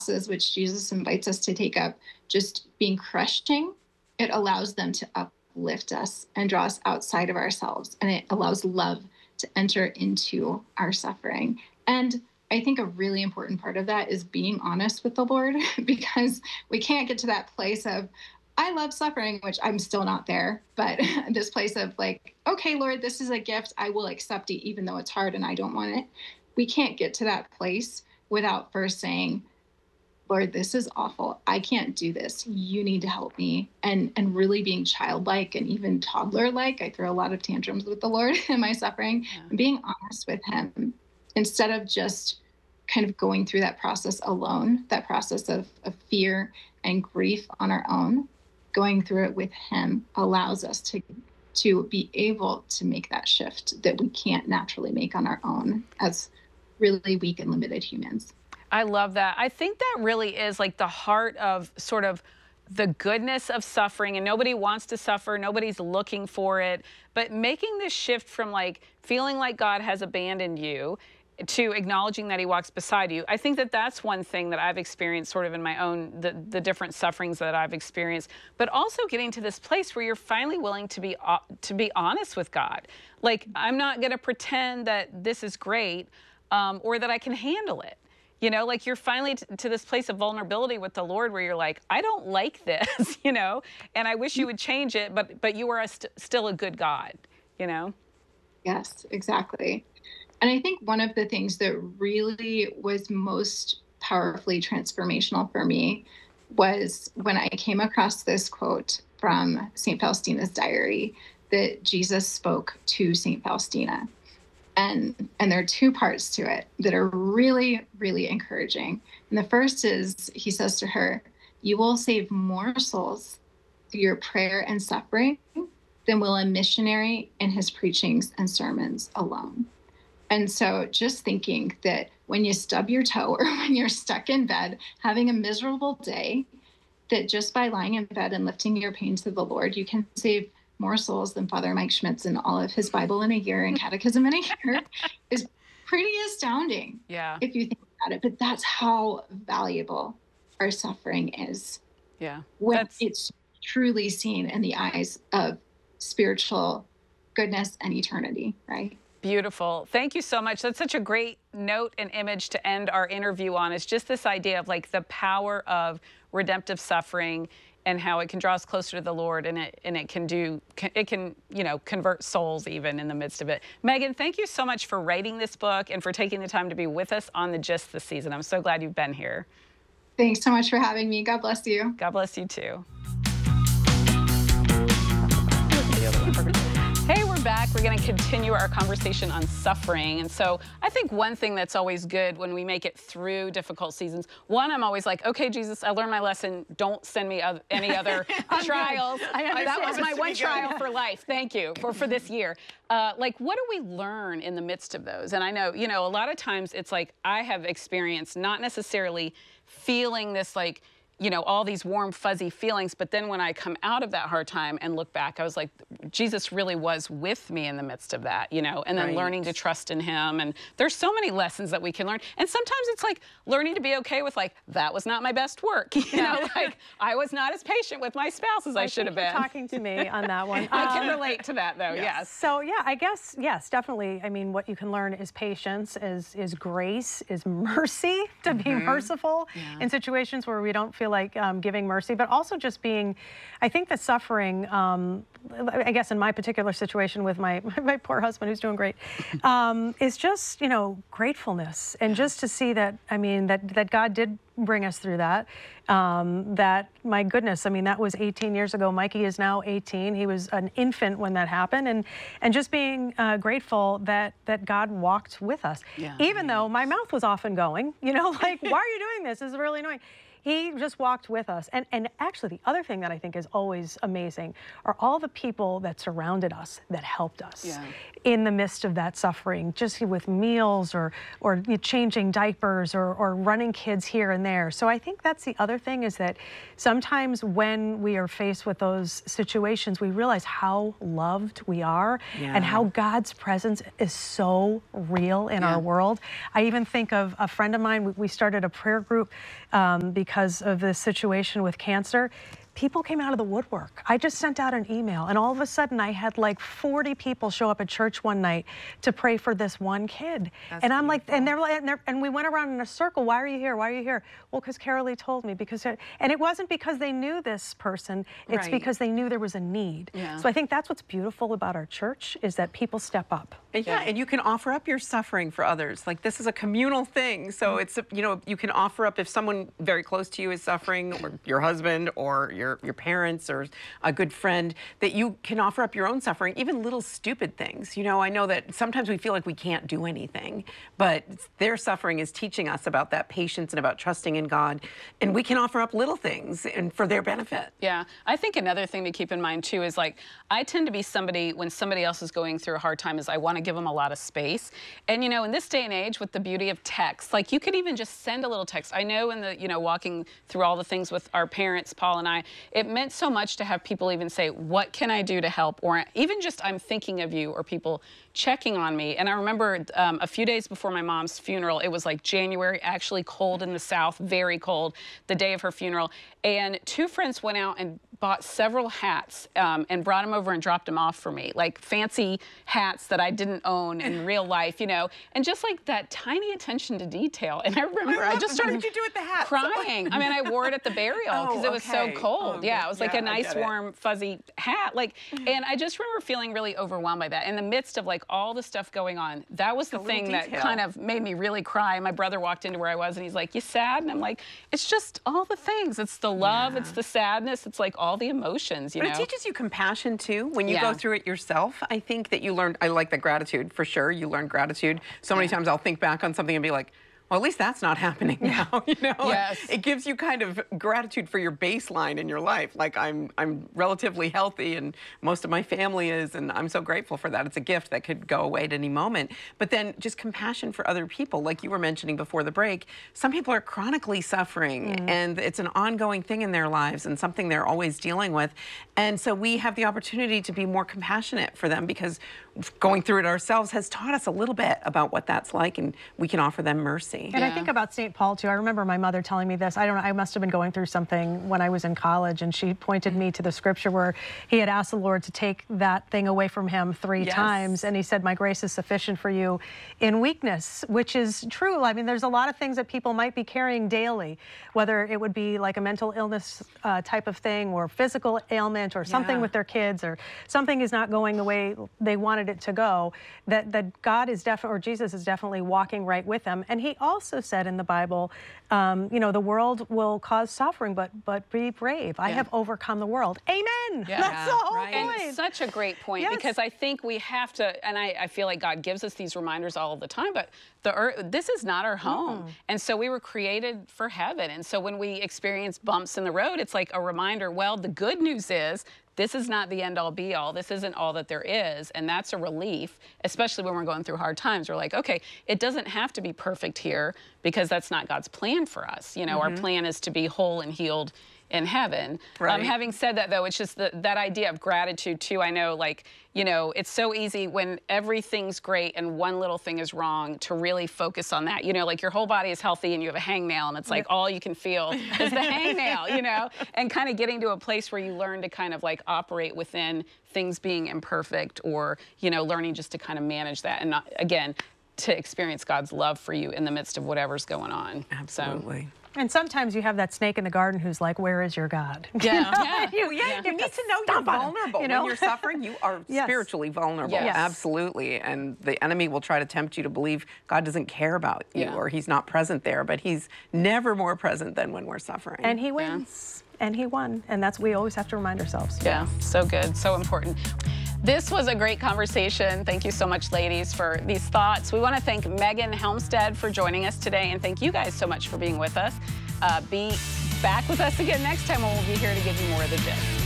which Jesus invites us to take up, just being crushing, it allows them to uplift us and draw us outside of ourselves. And it allows love to enter into our suffering. And I think a really important part of that is being honest with the Lord, because we can't get to that place of, I love suffering, which I'm still not there, but this place of like, okay, Lord, this is a gift. I will accept it, even though it's hard and I don't want it. We can't get to that place without first saying, Lord, this is awful. I can't do this. You need to help me. And really being childlike and even toddler-like. I throw a lot of tantrums with the Lord in my suffering, and being honest with him instead of just kind of going through that process alone, that process of fear and grief on our own. Going through it with him allows us to be able to make that shift that we can't naturally make on our own as really weak and limited humans. I love that. I think that really is like the heart of sort of the goodness of suffering, and nobody wants to suffer. Nobody's looking for it, but making this shift from like feeling like God has abandoned you to acknowledging that he walks beside you. I think that that's one thing that I've experienced sort of in my own, the different sufferings that I've experienced, but also getting to this place where you're finally willing to be honest with God. Like, I'm not going to pretend that this is great or that I can handle it. You know, like you're finally to this place of vulnerability with the Lord where you're like, I don't like this, you know, and I wish you would change it, but you are still a good God, you know? Yes, exactly. And I think one of the things that really was most powerfully transformational for me was when I came across this quote from St. Faustina's diary that Jesus spoke to St. Faustina. And there are two parts to it that are really, really encouraging. And the first is, he says to her, you will save more souls through your prayer and suffering than will a missionary in his preachings and sermons alone. And so just thinking that when you stub your toe or when you're stuck in bed, having a miserable day, that just by lying in bed and lifting your pain to the Lord, you can save more souls than Father Mike Schmitz and all of his Bible in a year and catechism in a year is pretty astounding. Yeah. If you think about it, but that's how valuable our suffering is. Yeah. When it's truly seen in the eyes of spiritual goodness and eternity, right? Beautiful. Thank you so much. That's such a great note and image to end our interview on. It's just this idea of like the power of redemptive suffering and how it can draw us closer to the Lord, and it can you know, convert souls even in the midst of it. Megan, thank you so much for writing this book and for taking the time to be with us on The Gist this season. I'm so glad you've been here. Thanks so much for having me. God bless you. God bless you too. Hey, we're back. We're going to continue our conversation on suffering. And so I think one thing that's always good when we make it through difficult seasons, one, I'm always like, okay, Jesus, I learned my lesson. Don't send me any other trials. That was my one trial for life. Thank you for this year. Like, what do we learn in the midst of those? And I know, you know, a lot of times it's like I have experienced not necessarily feeling this like, you know, all these warm, fuzzy feelings. But then when I come out of that hard time and look back, I was like, Jesus really was with me in the midst of that, you know, and then learning to trust in him. And there's so many lessons that we can learn. And sometimes it's like learning to be okay with like, that was not my best work. You know, like I was not as patient with my spouse as I should have been. Talking to me on that one. I can relate to that though, yes. So yeah, I guess, yes, definitely. I mean, what you can learn is patience, is grace, is mercy, to be merciful in situations where we don't feel like giving mercy, but also just being, I think that suffering, I guess in my particular situation with my poor husband who's doing great, is just, you know, gratefulness. And just to see that, I mean, that God did bring us through that, that, my goodness, I mean, that was 18 years ago. Mikey is now 18. He was an infant when that happened. And just being grateful that God walked with us, even though my mouth was often going, you know, like, why are you doing this? This is really annoying. He just walked with us. And actually, the other thing that I think is always amazing are all the people that surrounded us, that helped us in the midst of that suffering, just with meals or changing diapers or running kids here and there. there. So I think that's the other thing, is that sometimes when we are faced with those situations, we realize how loved we are and how God's presence is so real in our world. I even think of a friend of mine. We started a prayer group because of this situation with cancer. People came out of the woodwork. I just sent out an email, and all of a sudden I had like 40 people show up at church one night to pray for this one kid. And I'm like, and they're like, and we went around in a circle. Why are you here? Why are you here? Well, because Carolee told me. And it wasn't because they knew this person. It's because they knew there was a need. So I think that's what's beautiful about our church, is that people step up. And you can offer up your suffering for others. Like, this is a communal thing. So it's, you know, you can offer up if someone very close to you is suffering, or your husband, or your parents, or a good friend, that you can offer up your own suffering, even little stupid things. You know, I know that sometimes we feel like we can't do anything, but their suffering is teaching us about that patience and about trusting in God. And we can offer up little things and for their benefit. Yeah, I think another thing to keep in mind too is, like, I tend to be somebody, when somebody else is going through a hard time, is I want to give them a lot of space. And, you know, in this day and age, with the beauty of text, like, you could even just send a little text. I know in the, you know, walking through all the things with our parents, Paul and I, it meant so much to have people even say, what can I do to help? Or even just, I'm thinking of you, or people checking on me. And I remember a few days before my mom's funeral, it was like January, actually cold in the South, very cold, the day of her funeral. And two friends went out and bought several hats and brought them over and dropped them off for me, like fancy hats that I didn't own in real life, you know, and just like that tiny attention to detail. And I remember I just started What did you do with the hat? crying. I mean, I wore it at the burial because it was so cold. Yeah, it was like a nice, warm, fuzzy hat. Like, and I just remember feeling really overwhelmed by that. In the midst of like all the stuff going on, that was the thing that kind of made me really cry. My brother walked into where I was and he's like, "You sad?" And I'm like, "It's just all the things. It's the love, it's the sadness, it's like all the emotions, you know." But it teaches you compassion too when you go through it yourself. I think that you learn, I like the gratitude for sure. You learn gratitude. So many times I'll think back on something and be like, well, at least that's not happening now, you know? It gives you kind of gratitude for your baseline in your life. Like, I'm relatively healthy, and most of my family is, and I'm so grateful for that. It's a gift that could go away at any moment. But then just compassion for other people, like you were mentioning before the break. Some people are chronically suffering, and it's an ongoing thing in their lives and something they're always dealing with. And so we have the opportunity to be more compassionate for them, because going through it ourselves has taught us a little bit about what that's like, and we can offer them mercy. And I think about St. Paul too. I remember my mother telling me this. I don't know, I must have been going through something when I was in college, and she pointed me to the scripture where he had asked the Lord to take that thing away from him 3 times, and he said, "My grace is sufficient for you in weakness," which is true. I mean, there's a lot of things that people might be carrying daily, whether it would be like a mental illness type of thing, or physical ailment, or something with their kids, or something is not going the way they wanted it to go, that God is definitely, or Jesus is definitely walking right with them. And he also said in the Bible, you know, the world will cause suffering, but be brave. I have overcome the world. Amen. That's the whole point. And such a great point, because I think we have to, and I feel like God gives us these reminders all the time, but the earth, this is not our home. And so we were created for heaven. And so when we experience bumps in the road, it's like a reminder, well, the good news is, this is not the end all be all. This isn't all that there is. And that's a relief, especially when we're going through hard times. We're like, okay, it doesn't have to be perfect here, because that's not God's plan for us. You know, our plan is to be whole and healed in heaven. Having said that, though, it's just that idea of gratitude too. I know, like, you know, it's so easy when everything's great and one little thing is wrong to really focus on that. You know, like, your whole body is healthy and you have a hangnail, and it's like all you can feel is the hangnail, you know, and kind of getting to a place where you learn to kind of like operate within things being imperfect, or, you know, learning just to kind of manage that, and not, again, to experience God's love for you in the midst of whatever's going on. Absolutely. And sometimes you have that snake in the garden who's like, "Where is your God?" You need to know you're vulnerable. You know? When you're suffering, you are spiritually vulnerable. Absolutely. And the enemy will try to tempt you to believe God doesn't care about you, or he's not present there. But he's never more present than when we're suffering. And he wins. And he won. And that's, we always have to remind ourselves. Yeah, so good, so important. This was a great conversation. Thank you so much, ladies, for these thoughts. We want to thank Megan Helmstead for joining us today, and thank you guys so much for being with us. Be back with us again next time, when we'll be here to give you more of the gist.